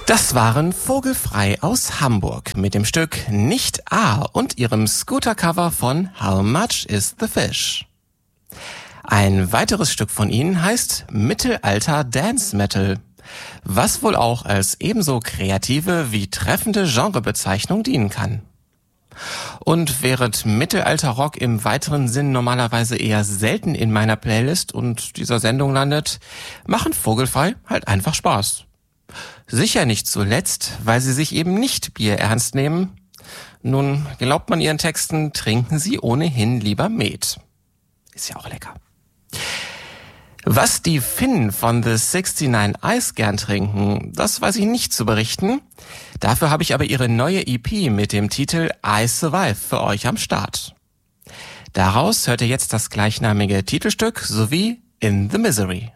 Das waren Vogelfrei aus Hamburg mit dem Stück Nicht A und ihrem Scooter-Cover von How Much is the Fish? Ein weiteres Stück von ihnen heißt Mittelalter Dance Metal, was wohl auch als ebenso kreative wie treffende Genrebezeichnung dienen kann. Und während Mittelalter-Rock im weiteren Sinn normalerweise eher selten in meiner Playlist und dieser Sendung landet, machen Vogelfrei halt einfach Spaß. Sicher nicht zuletzt, weil sie sich eben nicht Bier ernst nehmen. Nun, glaubt man ihren Texten, trinken sie ohnehin lieber Met. Ist ja auch lecker. Was die Finnen von The 69 Eyes gern trinken, das weiß ich nicht zu berichten. Dafür habe ich aber ihre neue EP mit dem Titel I Survive für euch am Start. Daraus hört ihr jetzt das gleichnamige Titelstück sowie In the Misery.